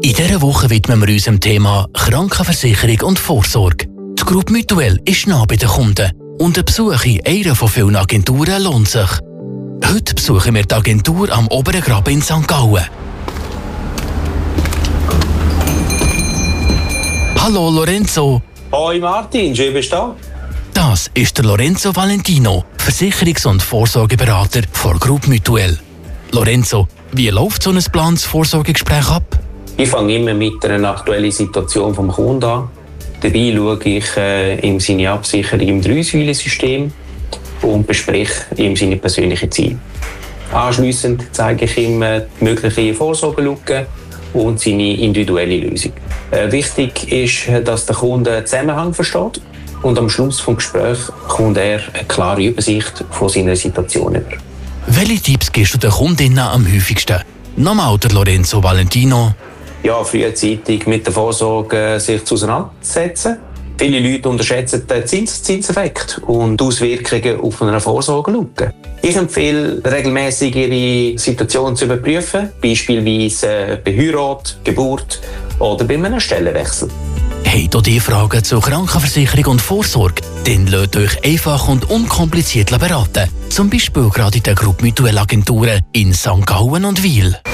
In dieser Woche widmen wir uns dem Thema Krankenversicherung und Vorsorge. Die Groupe Mutuelle ist nah bei den Kunden und ein Besuch in einer von vielen Agenturen lohnt sich. Heute besuchen wir die Agentur am Oberen Graben in St. Gallen. Hallo Lorenzo. Hoi Martin, schön bist du da. Das ist der Lorenzo Valentino, Versicherungs- und Vorsorgeberater von Groupe Mutuelle. Lorenzo, wie läuft so ein geplantes Vorsorgegespräch ab? Ich fange immer mit einer aktuellen Situation des Kunden an. Dabei schaue ich ihm seine Absicherung im 3-Säulen-System und bespreche ihm seine persönlichen Ziele. Anschliessend zeige ich ihm die mögliche Vorsorgelücke und seine individuelle Lösung. Wichtig ist, dass der Kunde den Zusammenhang versteht und am Schluss des Gesprächs bekommt er eine klare Übersicht von seiner Situation über. Welche Tipps gibst du den Kundinnen am häufigsten? Nochmal der Lorenzo Valentino. Ja, frühzeitig mit der Vorsorge sich auseinandersetzen. Viele Leute unterschätzen den Zinseffekt und die Auswirkungen auf eine Vorsorgelücke. Ich empfehle, regelmäßig ihre Situation zu überprüfen, beispielsweise bei Heirat, Geburt oder bei einem Stellenwechsel. Habt ihr die Fragen zur Krankenversicherung und Vorsorge? Dann lasst euch einfach und unkompliziert beraten. Zum Beispiel gerade in der Groupe Mutuelle Agenturen in St. Gallen und Wil.